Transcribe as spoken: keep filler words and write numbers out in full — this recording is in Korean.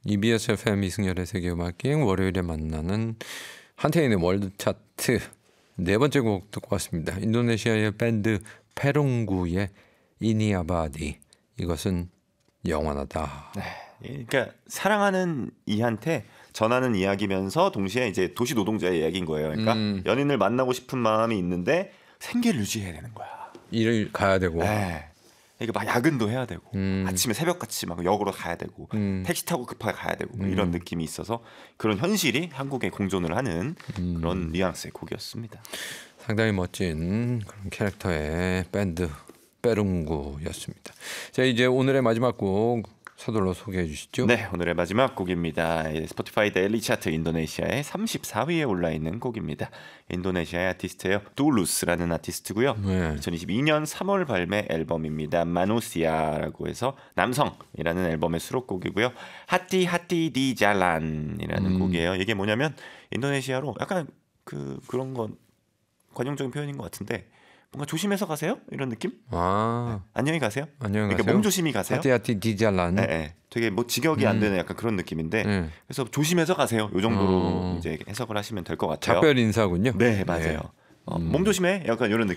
이비에스 에프엠 이승열의 세계음악기행 월요일에 만나는 한태인의 월드 차트 네 번째 곡 듣고 왔습니다. 인도네시아의 밴드 페룽구의 이니아바디. 이것은 영원하다. 네, 그러니까 사랑하는 이한테 전하는 이야기면서 동시에 이제 도시 노동자의 이야기인 거예요. 그러니까 음. 연인을 만나고 싶은 마음이 있는데 생계를 유지해야 되는 거야. 일을 가야 되고. 네. 그러니까 막 야근도 해야 되고 음. 아침에 새벽같이 막 역으로 가야 되고 음. 택시 타고 급하게 가야 되고 음. 이런 느낌이 있어서 그런 현실이 한국에 공존을 하는 음. 그런 뉘앙스의 곡이었습니다. 상당히 멋진 그런 캐릭터의 밴드 페룽구였습니다. 자, 이제 오늘의 마지막 곡 서둘러 소개해 주시죠. 네, 오늘의 마지막 곡입니다. 스포티파이 데일리 차트 인도네시아의 삼십사 위에 올라있는 곡입니다. 인도네시아의 아티스트예요. 둘루스라는 아티스트고요. 네. 이천이십이 년 삼월 발매 앨범입니다. 마누시아라고 해서 남성이라는 앨범의 수록곡이고요. 하티 하티 디 잘란이라는 음. 곡이에요. 이게 뭐냐면 인도네시아로 약간 그 그런 건 관용적인 표현인 것 같은데 뭔가 조심해서 가세요? 이런 느낌? 아, 네. 안녕히 가세요. 안녕히 그러니까 가세요. 몸 조심히 가세요. 하티하티 디잘란. 네, 네. 되게 뭐 직역이 음. 안 되는 약간 그런 느낌인데 네. 그래서 조심해서 가세요. 요 정도로 어. 이제 해석을 하시면 될 것 같아요. 작별 인사군요. 네, 맞아요. 네. 어, 음. 몸 조심해. 약간 이런